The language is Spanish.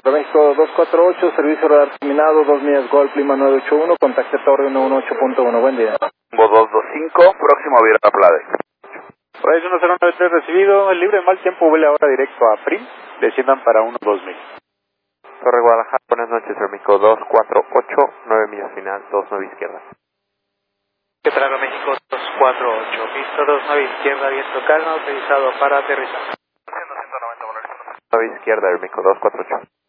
México 248, servicio radar terminado, 2 millas Golf, Lima 981, contacte Torre 118.1, buen día. 225, próximo a Vierra Plade. Pues 1093 recibido, el libre de mal tiempo vuela ahora directo a Prim, desciendan para 12000. Torre Guadalajara, buenas noches, México 248, 9 millas final, 29 izquierda. ¿Qué tal, Aeroméxico 248? Visto 29 izquierda, viento calma, autorizado para aterrizar. 9 izquierda, México 248.